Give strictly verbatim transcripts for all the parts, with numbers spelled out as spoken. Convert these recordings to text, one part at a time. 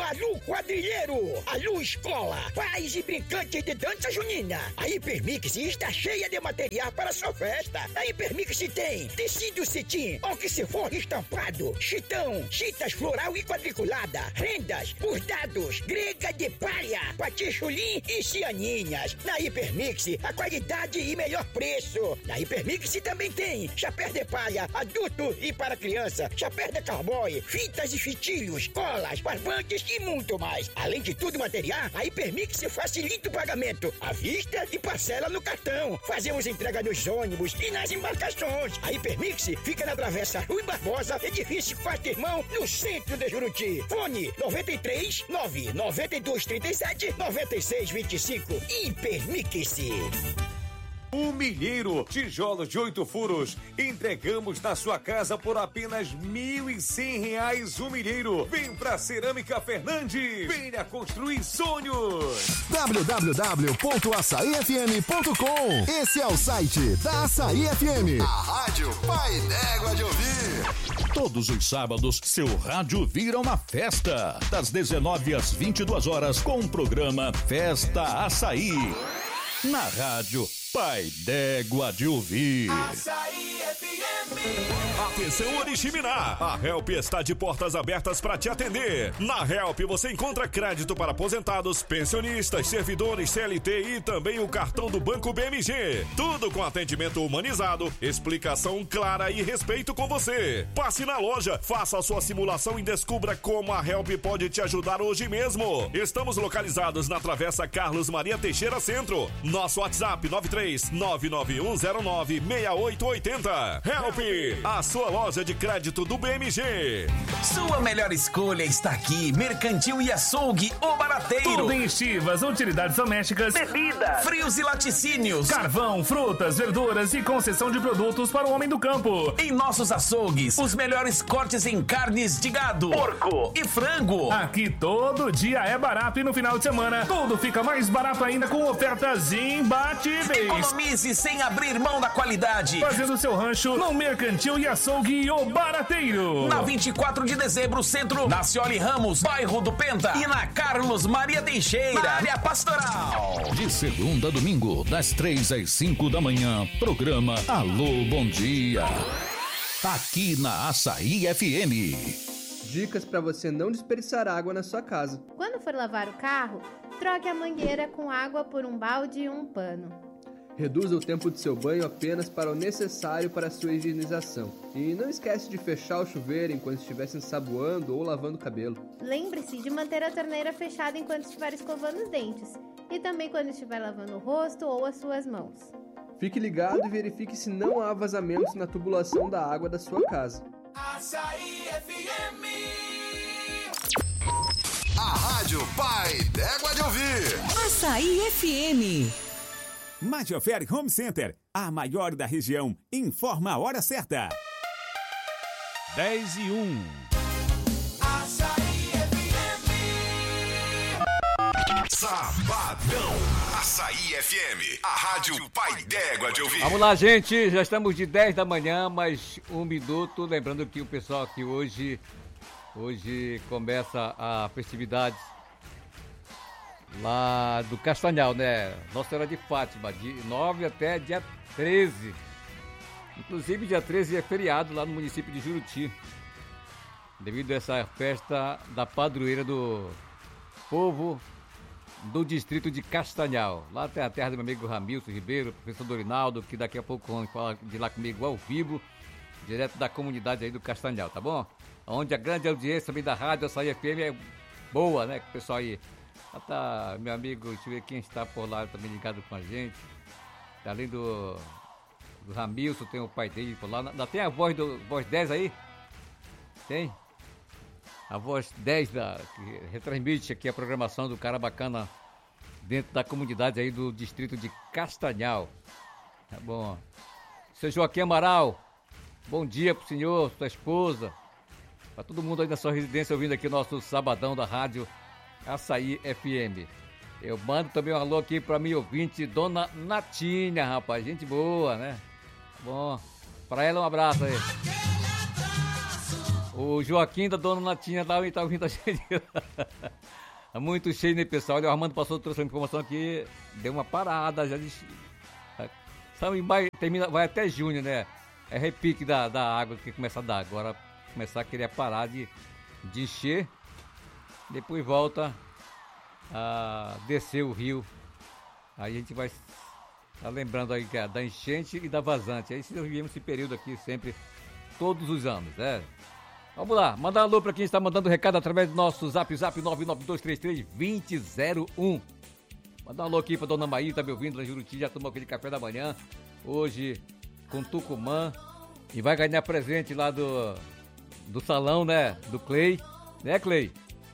Alu Quadrilheiro, Alu Escola, pais e brincantes de dança junina. A Hipermix está cheia de material para sua festa. A Hipermix tem tecido cetim, oxiforme estampado, chitão, chitas floral e quadriculada, rendas, bordados, grega de palha, paticholim e cianinhas. Na Hipermix, a qualidade e melhor preço. Na Hipermix também tem chapéu de palha, adulto e para criança, chapéu de cowboy, fitas e fitilhos, colas, barbantes e muito mais. Além de tudo material, a Hipermix facilita o pagamento à vista e parcela no cartão. Fazemos entrega nos ônibus e nas embarcações. A Hipermix fica na Travessa Rui Barbosa, edifício Quarto Irmão, no centro de Juruti. Fone noventa e três, nove nove dois trinta e sete, noventa e seis vinte e cinco. Hipermix. O Milheiro, tijolos de oito furos, entregamos na sua casa por apenas mil e cem reais o milheiro. Vem pra Cerâmica Fernandes, venha construir sonhos. w w w ponto açaí f m ponto com. Esse é o site da Açaí F M, a rádio pai d'égua de ouvir. Todos os sábados, seu rádio vira uma festa. Das dezenove às vinte e duas horas, com o programa Festa Açaí. Na rádio Pai d'égua de ouvir. Açaí F M. Atenção, Oriximiná! A Help está de portas abertas para te atender. Na Help você encontra crédito para aposentados, pensionistas, servidores C L T e também o cartão do Banco B M G. Tudo com atendimento humanizado, explicação clara e respeito com você. Passe na loja, faça a sua simulação e descubra como a Help pode te ajudar hoje mesmo. Estamos localizados na Travessa Carlos Maria Teixeira Centro. Nosso WhatsApp nove três nove nove um zero nove seis oito oito zero. Help, a sua loja de crédito do B M G. Sua melhor escolha está aqui. Mercantil e Açougue, o Barateiro. Tudo em estivas, utilidades domésticas, bebidas, frios e laticínios, carvão, frutas, verduras e concessão de produtos para o homem do campo. Em nossos açougues, os melhores cortes em carnes de gado, porco e frango. Aqui todo dia é barato e no final de semana tudo fica mais barato ainda com ofertas imbatíveis. Economize sem abrir mão da qualidade. Fazendo seu rancho no Mercantil e Açougue o Barateiro. Na vinte e quatro de dezembro, centro, na Cioli Ramos, bairro do Penta. E na Carlos Maria Teixeira, na área pastoral. De segunda a domingo, das três às cinco da manhã, programa Alô Bom Dia. Aqui na Açaí F M. Dicas para você não desperdiçar água na sua casa. Quando for lavar o carro, troque a mangueira com água por um balde e um pano. Reduza o tempo de seu banho apenas para o necessário para a sua higienização. E não esquece de fechar o chuveiro enquanto estiver se ensaboando ou lavando o cabelo. Lembre-se de manter a torneira fechada enquanto estiver escovando os dentes. E também quando estiver lavando o rosto ou as suas mãos. Fique ligado e verifique se não há vazamentos na tubulação da água da sua casa. Açaí F M. A rádio pai d'égua de ouvir. Açaí F M. Majofere Home Center, a maior da região, informa a hora certa. dez e um. Açaí F M. Sabadão. Açaí F M, a rádio pai d'égua de ouvir. Vamos lá, gente, já estamos de dez da manhã, mais um minuto. Lembrando que o pessoal aqui hoje, hoje começa a festividade lá do Castanhal, né? Nossa Senhora de Fátima, de nove até dia treze. Inclusive, dia treze é feriado lá no município de Juruti, devido a essa festa da padroeira do povo do distrito de Castanhal. Lá tem a terra do meu amigo Ramilson Ribeiro, professor Dorinaldo, que daqui a pouco vão falar de lá comigo ao vivo, direto da comunidade aí do Castanhal, tá bom? Onde a grande audiência também da rádio Açaí F M é boa, né? Que o pessoal aí... Tá, meu amigo, deixa eu ver quem está por lá também ligado com a gente. Além do, do Ramilson, tem o pai dele por lá. Ainda tem a voz do voz dez aí? Tem? A voz dez da, que retransmite aqui a programação do Cara Bacana dentro da comunidade aí do distrito de Castanhal. Tá bom. Seu Joaquim Amaral, bom dia pro senhor, sua esposa, para todo mundo aí da sua residência ouvindo aqui o nosso sabadão da rádio Açaí F M. Eu mando também um alô aqui pra minha ouvinte, Dona Natinha, rapaz, gente boa, né? Bom, pra ela um abraço aí. O Joaquim da Dona Natinha lá tá ouvindo a gente. É muito cheio, né, pessoal? Olha, o Armando passou, trouxe uma informação aqui, deu uma parada, já disse. Sabe, vai, termina, vai até junho, né? É repique da, da água que começa a dar. Agora começar a querer parar de, de encher, depois volta a descer o rio. Aí a gente vai tá lembrando aí que é da enchente e da vazante. Aí nós vivemos esse período aqui sempre, todos os anos, né? Vamos lá, mandar um alô para quem está mandando recado através do nosso zap zap nove nove dois três três dois zero zero um. Mandar um alô aqui para Dona Maíra, tá me ouvindo lá em Juruti, já tomou aquele café da manhã, hoje com Tucumã, e vai ganhar presente lá do, do salão, né, do Clay, né, Clay?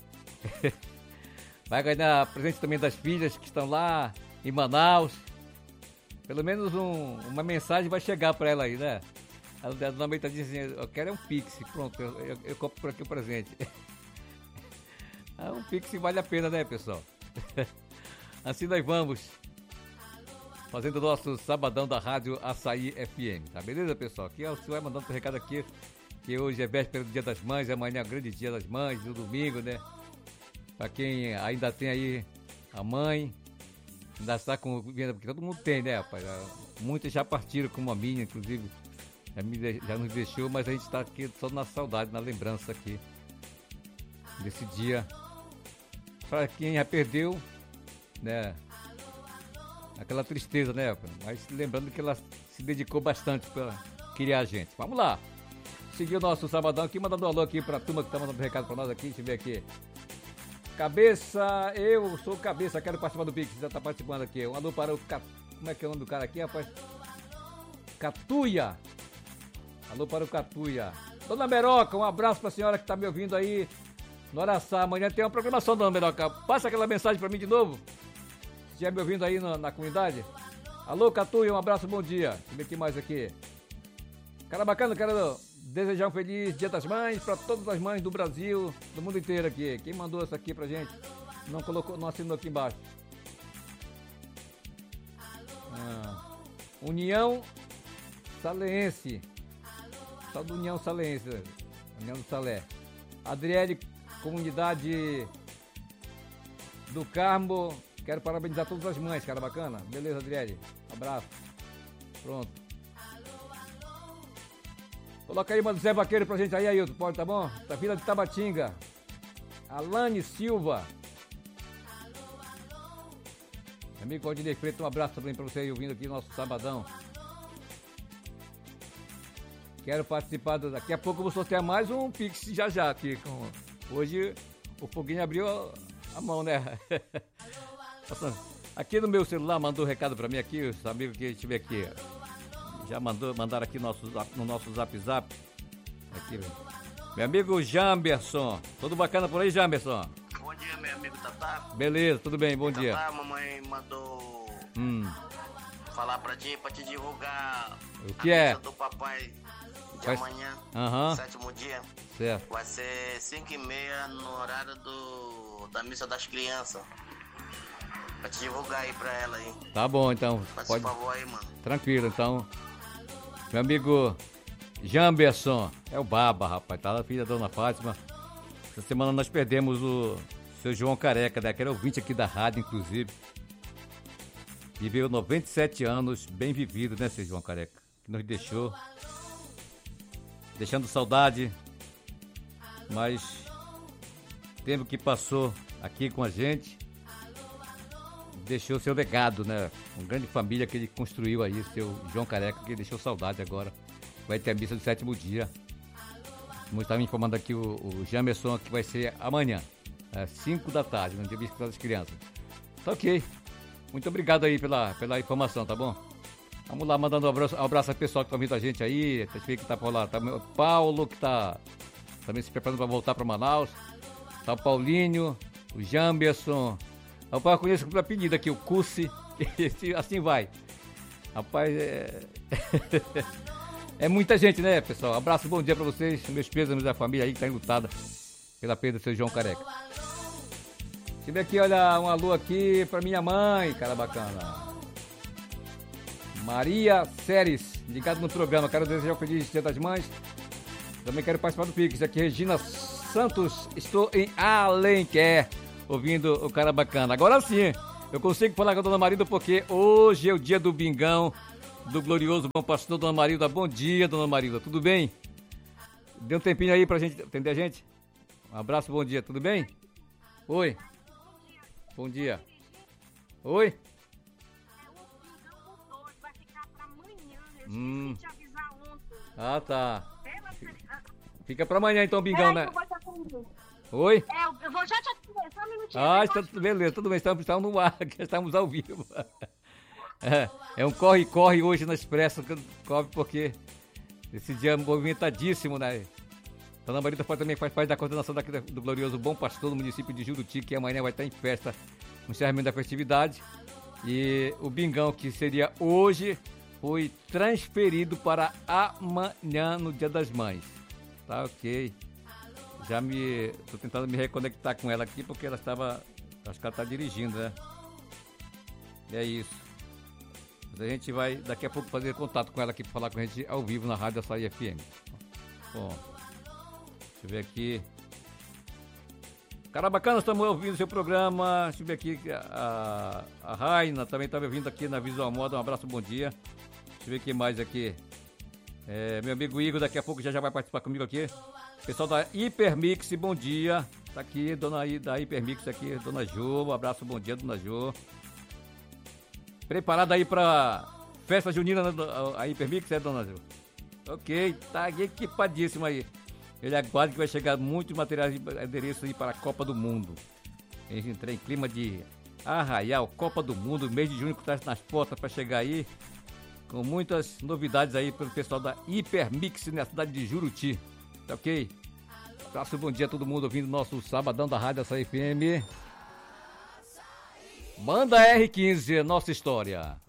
Vai ganhar presente também das filhas que estão lá em Manaus. Pelo menos um, uma mensagem vai chegar para ela aí, né? A Dona Maíra tá dizendo, eu quero é um Pix, pronto, eu, eu, eu compro por aqui o presente. Ah, um Pix vale a pena, né, pessoal? Assim nós vamos fazendo o nosso sabadão da Rádio Açaí F M, tá beleza, pessoal? Aqui é o senhor vai mandando o recado aqui, que hoje é véspera do Dia das Mães, amanhã é o grande Dia das Mães, no domingo, né? Pra quem ainda tem aí a mãe, ainda está com... Porque todo mundo tem, né, rapaz? Muitos já partiram, como a minha, inclusive, já, me, já nos deixou, mas a gente está aqui só na saudade, na lembrança aqui desse dia. Para quem já perdeu, né, aquela tristeza, né, mas lembrando que ela se dedicou bastante para criar a gente. Vamos lá, seguir o nosso sabadão aqui, mandando um alô aqui para a turma que está mandando um recado para nós aqui, deixa eu ver aqui. Cabeça, eu sou Cabeça, quero participar do Pix, já está participando aqui. Um alô para o, como é que é o nome do cara aqui, rapaz? Catuia. Alô para o Catuia. Dona Meroca, um abraço para a senhora que está me ouvindo aí no Araçá. Amanhã tem uma programação, Dona Meroca. Passa aquela mensagem para mim de novo. Se estiver me ouvindo aí na, na comunidade. Alô, Catuia, um abraço, bom dia. Deixa eu ver o que mais aqui. Cara bacana, quero desejar um feliz Dia das Mães para todas as mães do Brasil, do mundo inteiro aqui. Quem mandou isso aqui pra gente? Não colocou, não assinou aqui embaixo. Ah, União Saleense. Só do União Saleense. União do Salé. Adriele, comunidade do Carmo. Quero parabenizar todas as mães, cara bacana. Beleza, Adriele? Abraço. Pronto. Coloca aí, mano, Zé Vaqueiro pra gente aí, Ailton. Pode, tá bom? Da Vila de Tabatinga. Alane Silva. Meu amigo Claudinei Freitas, um abraço também pra você aí ouvindo aqui no nosso sabadão. Quero participar do... Daqui a pouco eu vou sortear mais um Pix já já aqui. Com... Hoje o Foguinho abriu a mão, né? Aqui no meu celular mandou um recado pra mim aqui, os amigos que estiver aqui. Já mandou, mandaram aqui no nosso, no nosso zap zap. Aqui, meu amigo Jamberson. Tudo bacana por aí, Jamberson? Bom dia, meu amigo Tatá. Beleza, tudo bem, bom Tatá, dia. A mamãe mandou hum. falar pra ti, pra te divulgar o que a é? missa do papai de Vai... amanhã, uhum. sétimo dia. Certo. Vai ser cinco e meia no horário do, da missa das crianças. Pra te divulgar aí pra ela aí. Tá bom, então. Faz pode... um favor aí, mano. Tranquilo, então. Meu amigo Jamberson. É o Baba, rapaz. Tá na filha da Dona Fátima. Essa semana nós perdemos o seu João Careca, né? Que era ouvinte aqui da rádio, inclusive. Viveu noventa e sete anos, bem vivido, né, seu João Careca? Que nos deixou. Deixando saudade. Mas tempo que passou aqui com a gente. Deixou seu legado, né? Uma grande família que ele construiu aí, seu João Careca, que deixou saudade agora. Vai ter a missa do sétimo dia. Como estava me informando aqui o, o Jamerson, que vai ser amanhã, às cinco da tarde, no dia vinte das crianças. Tá ok. Muito obrigado aí pela, pela informação, tá bom? Vamos lá, mandando um abraço, um abraço ao pessoal que tá ouvindo a gente aí. Tá que tá por lá. Tá o Paulo, que tá também se preparando para voltar para Manaus. Tá o Paulinho, o Jamerson. Rapaz, eu conheço pelo apelido aqui, o Cussi, assim vai. Rapaz, é... é muita gente, né, pessoal? Abraço, bom dia pra vocês, meus pêsames da família aí que tá enlutada pela perda do seu João Careca. Deixa eu ver aqui, olha, um alô aqui pra minha mãe, cara bacana. Maria Séries, ligado no programa, quero desejar um feliz Dia das Mães Também quero participar do Pix. Aqui, Regina Santos, estou em Alenquer, ouvindo o cara bacana. Agora sim, eu consigo falar com a Dona Marilda porque hoje é o dia do bingão do glorioso bom pastor. Dona Marilda, bom dia, Dona Marilda, tudo bem? Dê um tempinho aí pra gente atender a gente. Um abraço, bom dia, tudo bem? Oi. Bom dia. Oi. Hum. Ah, tá. Fica pra amanhã então, bingão, né? Oi? É, eu vou já te atender, só um minutinho. Ah, está, beleza, tudo bem, estamos, estamos no ar, estamos ao vivo. É, é um corre-corre hoje na Expresso, corre porque esse dia é movimentadíssimo, né? Dona Marilda também faz parte da coordenação daqui do glorioso Bom Pastor, no município de Juruti, que amanhã vai estar em festa, no encerramento da festividade. E o bingão, que seria hoje, foi transferido para amanhã, no Dia das Mães. Tá ok. Já me... Tô tentando me reconectar com ela aqui, porque ela estava... Acho que ela está dirigindo, né? É isso. Mas a gente vai, daqui a pouco, fazer contato com ela aqui para falar com a gente ao vivo na Rádio Açaí F M. Bom, deixa eu ver aqui. Cara bacana, estamos ouvindo o seu programa. Deixa eu ver aqui. A, a Raina também está me ouvindo aqui na Visual Moda. Um abraço, bom dia. Deixa eu ver o que mais aqui. É, meu amigo Igor, daqui a pouco já, já vai participar comigo aqui. Pessoal da Hipermix, bom dia. Tá aqui, dona I, da Hipermix aqui, dona Jo. Um abraço, bom dia, dona Jo. Preparada aí pra festa junina, a Hipermix, é, dona Jo? Ok, tá equipadíssimo aí. Ele aguarda que vai chegar muitos materiais de adereço aí para a Copa do Mundo. A gente entra em clima de arraial, Copa do Mundo, mês de junho que está nas portas para chegar aí. Com muitas novidades aí pelo pessoal da Hipermix na cidade de Juruti. Tá ok? Abraço, bom dia a todo mundo ouvindo nosso Sabadão da Rádio Açaí F M. Banda R quinze, nossa história.